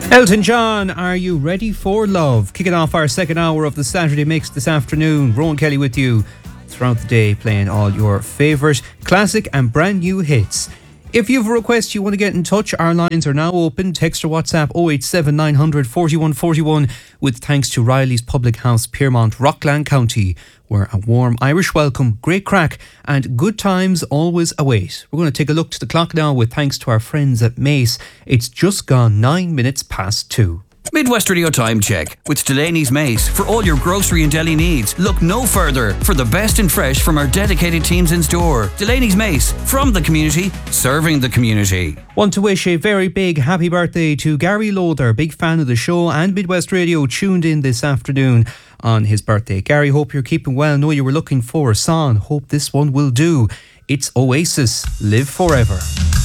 Elton John, are you ready for love? Kicking off our second hour of the Saturday Mix this afternoon. Rowan Kelly with you throughout the day, playing all your favourite classic and brand new hits. If you have a request you want to get in touch, our lines are now open. Text or WhatsApp 087 900 4141 with thanks to Riley's Public House, Piermont, Rockland County, where a warm Irish welcome, great crack and good times always await. We're going to take a look to the clock now with thanks to our friends at Mace. It's just gone 9 minutes past 2. Midwest Radio Time Check with Delaney's Mace. For all your grocery and deli needs, look no further for the best and fresh from our dedicated teams in store. Delaney's Mace, from the community, serving the community. Want to wish a very big happy birthday to Gary Lothar, big fan of the show and Midwest Radio, tuned in this afternoon on his birthday. Gary, hope you're keeping well. Know you were looking for a song. Hope this one will do. It's Oasis, Live Forever.